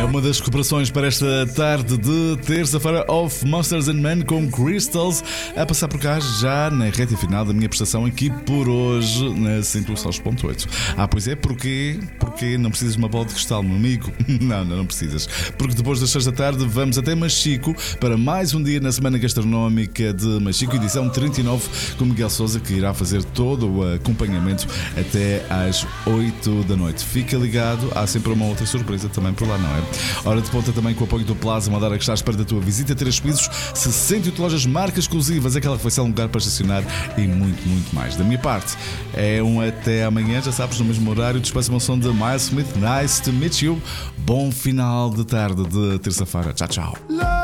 uma das recuperações para esta tarde de terça-feira, of Monsters and Men com Crystals, a passar por cá já na reta final da minha prestação aqui por hoje na 106.8. Pois é, porque não precisas de uma bola de cristal, meu amigo. Não precisas, porque depois das 6 da tarde vamos até Machico para mais um dia na Semana Gastronómica de Machico, edição 39, com Miguel Sousa, que irá fazer todo o acompanhamento até às 8 da noite. Fica ligado, há sempre uma outra surpresa também por lá, não é? Hora de ponta também com o apoio do Plaza Madara, que está à espera da tua visita. 3 pisos, 68 lojas, marcas exclusivas, aquela refeição, um lugar para estacionar e muito, muito mais. Da minha parte, é um até amanhã, já sabes, no mesmo horário. Despeço uma som de Miles Smith, Nice to Meet You. Bom final de tarde de terça-feira. Tchau, tchau.